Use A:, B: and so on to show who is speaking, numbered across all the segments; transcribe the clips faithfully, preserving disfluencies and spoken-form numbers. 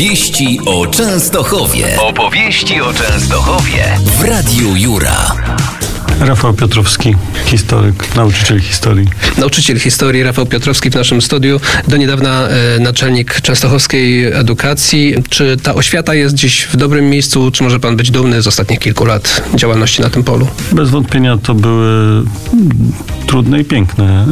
A: Opowieści o Częstochowie. Opowieści o Częstochowie w Radiu Jura.
B: Rafał Piotrowski, historyk, nauczyciel historii.
C: Nauczyciel historii Rafał Piotrowski w naszym studiu. Do niedawna e, naczelnik częstochowskiej edukacji. Czy ta oświata jest gdzieś w dobrym miejscu? Czy może pan być dumny z ostatnich kilku lat działalności na tym polu?
B: Bez wątpienia to były trudne i piękne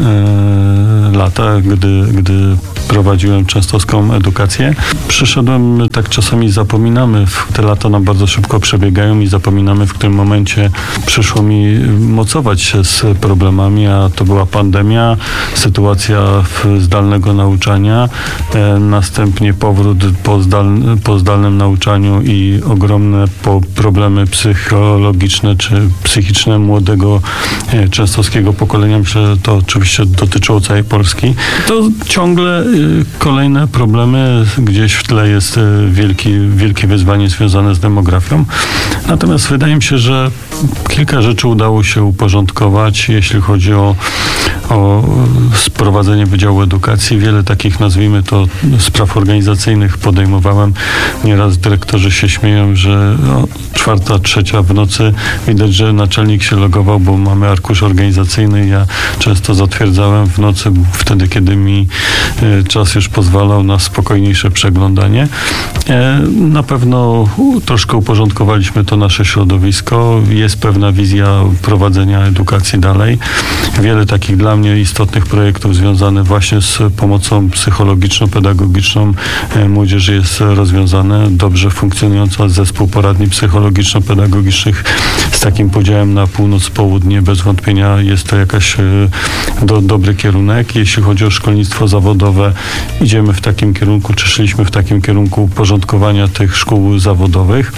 B: e, lata, gdy, gdy prowadziłem częstochowską edukację. Przyszedłem, tak czasami zapominamy, te lata nam bardzo szybko przebiegają i zapominamy, w którym momencie przyszło mi mocować się z problemami, a to była pandemia, sytuacja zdalnego nauczania, e, następnie powrót po, zdal, po zdalnym nauczaniu i ogromne po problemy psychologiczne czy psychiczne młodego e, częstochowskiego pokolenia. Myślę, że to oczywiście dotyczyło całej Polski. To ciągle e, kolejne problemy, gdzieś w tle jest e, wielki, wielkie wyzwanie związane z demografią. Natomiast wydaje mi się, że kilka rzeczy udało się uporządkować, jeśli chodzi o, o sprowadzenie Wydziału Edukacji. Wiele takich, nazwijmy to, spraw organizacyjnych podejmowałem. Nieraz dyrektorzy się śmieją, że no, czwarta, trzecia w nocy widać, że naczelnik się logował, bo mamy arkusz organizacyjny. Ja często zatwierdzałem w nocy, wtedy, kiedy mi e, czas już pozwalał na spokojniejsze przeglądanie. E, na pewno u, troszkę uporządkowaliśmy to nasze środowisko. Jest pewna wizja prowadzenia edukacji dalej. Wiele takich dla mnie istotnych projektów związanych właśnie z pomocą psychologiczno-pedagogiczną młodzieży jest rozwiązane. Dobrze funkcjonujący zespół poradni psychologiczno-pedagogicznych z takim podziałem na północ-południe bez wątpienia jest to jakaś do, dobry kierunek. Jeśli chodzi o szkolnictwo zawodowe, idziemy w takim kierunku, czy szliśmy w takim kierunku uporządkowania tych szkół zawodowych.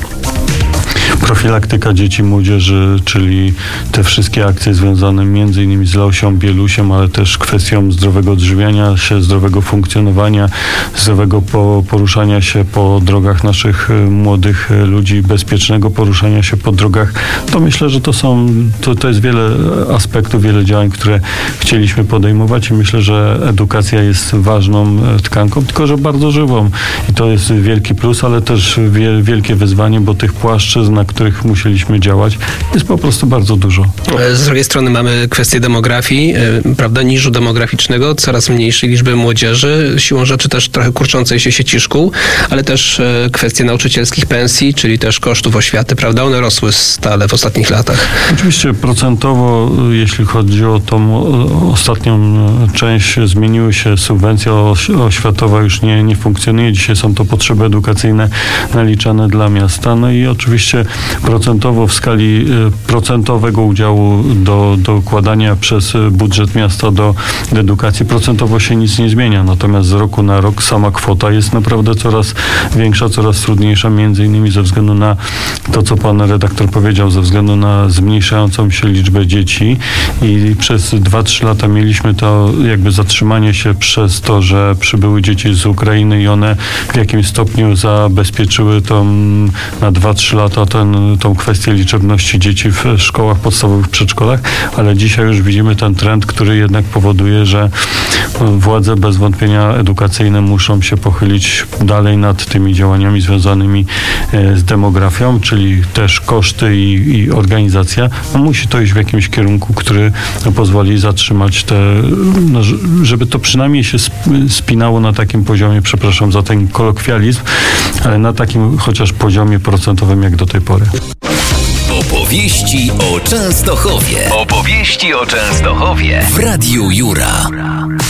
B: Profilaktyka dzieci, młodzieży, czyli te wszystkie akcje związane między innymi z Leosią, Bielusiem, ale też kwestią zdrowego odżywiania się, zdrowego funkcjonowania, zdrowego po, poruszania się po drogach naszych młodych ludzi, bezpiecznego poruszania się po drogach. To myślę, że to są, to, to jest wiele aspektów, wiele działań, które chcieliśmy podejmować i myślę, że edukacja jest ważną tkanką, tylko że bardzo żywą. I to jest wielki plus, ale też wie, wielkie wyzwanie, bo tych płaszczyzn, na których musieliśmy działać, jest po prostu bardzo dużo.
C: Z drugiej strony mamy kwestię demografii, prawda, niżu demograficznego, coraz mniejszej liczby młodzieży, siłą rzeczy też trochę kurczącej się sieci szkół, ale też kwestie nauczycielskich pensji, czyli też kosztów oświaty, prawda, one rosły stale w ostatnich latach.
B: Oczywiście procentowo, jeśli chodzi o tą ostatnią część, zmieniły się subwencje oświatowa, już nie, nie funkcjonuje. Dzisiaj są to potrzeby edukacyjne naliczane dla miasta. No i oczywiście procentowo w skali procentowego udziału do dokładania przez budżet miasta do, do edukacji procentowo się nic nie zmienia. Natomiast z roku na rok sama kwota jest naprawdę coraz większa, coraz trudniejsza, między innymi ze względu na to, co pan redaktor powiedział, ze względu na zmniejszającą się liczbę dzieci i przez dwa trzy lata mieliśmy to jakby zatrzymanie się przez to, że przybyły dzieci z Ukrainy i one w jakimś stopniu zabezpieczyły to na dwa trzy lata ten, tą kwestię liczebności dzieci w szkołach podstawowych, w przedszkolach, ale dzisiaj już widzimy ten trend, który jednak powoduje, że władze bez wątpienia edukacyjne muszą się pochylić dalej nad tymi działaniami związanymi z demografią, czyli też koszty i, i organizacja. No, musi to iść w jakimś kierunku, który no, pozwoli zatrzymać te, no, żeby to przynajmniej się spinało na takim poziomie, przepraszam za ten kolokwializm, ale na takim chociaż poziomie procentowym jak do tej pory.
A: Opowieści o Częstochowie. Opowieści o Częstochowie w Radiu Jura.